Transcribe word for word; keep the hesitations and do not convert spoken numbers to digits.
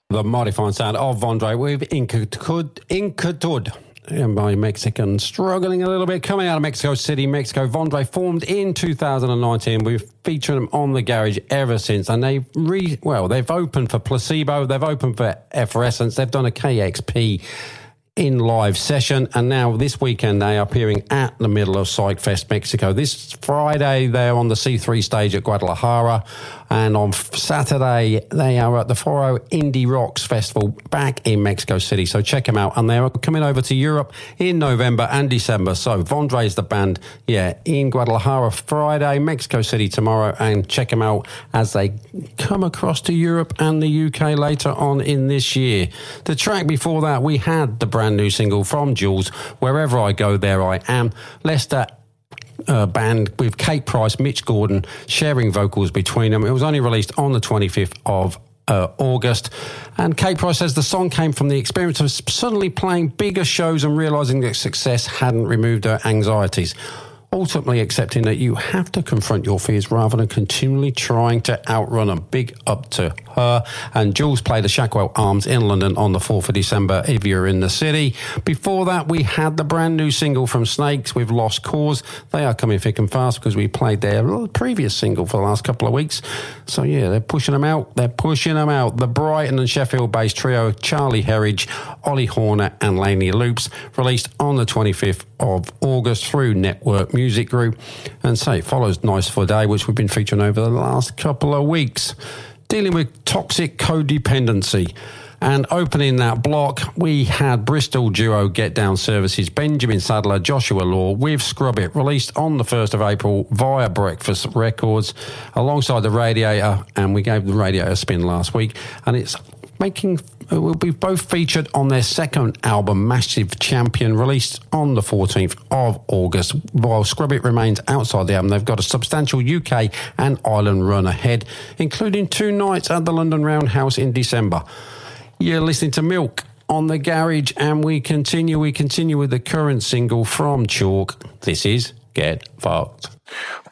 The mighty fine sound of Vondre with Inquietud, Inquietud. And my Mexican struggling a little bit. Coming out of Mexico City, Mexico, Vondre formed in two thousand nineteen. We've featured them on the garage ever since. And they've, re- well, they've opened for Placebo. They've opened for Effervescence. They've done a K X P in live session, and now this weekend they are appearing at the middle of Psychfest Mexico. This Friday they're on the C three stage at Guadalajara, and on Saturday they are at the Foro Indie Rocks Festival back in Mexico City, so check them out. And they're coming over to Europe in November and December, so Vondre's the band, yeah, in Guadalajara Friday, Mexico City tomorrow, and check them out as they come across to Europe and the U K later on in this year. The track before that, we had the brand new single from Jules, Wherever I Go, There I Am. Leicester uh, band with Kate Price, Mitch Gordon sharing vocals between them. It was only released on the twenty-fifth of uh, August. And Kate Price says the song came from the experience of suddenly playing bigger shows and realising that success hadn't removed her anxieties. Ultimately accepting that you have to confront your fears rather than continually trying to outrun them. Big up to her. And Jules played the Shackwell Arms in London on the fourth of December if you're in the city. Before that, we had the brand new single from Snakes with Lost Cause. They are coming thick and fast because we played their previous single for the last couple of weeks. So yeah, they're pushing them out. They're pushing them out. The Brighton and Sheffield-based trio Charlie Herridge, Ollie Horner and Laney Loops, released on the twenty-fifth of August through Network Music Group. And so it follows Nice for a Day, which we've been featuring over the last couple of weeks, dealing with toxic codependency. And opening that block, we had Bristol duo Get Down Services, Benjamin Sadler, Joshua Law with Scrub It, released on the first of April via Breakfast Records alongside The Radiator, and we gave The Radiator a spin last week, and it's making it will be both featured on their second album, Massive Champion, released on the fourteenth of August. While Scrub It remains outside the album, they've got a substantial U K and Ireland run ahead, including two nights at the London Roundhouse in December. You're listening to Milk on the Garage, and we continue, we continue with the current single from Chalk. This is Get Fucked.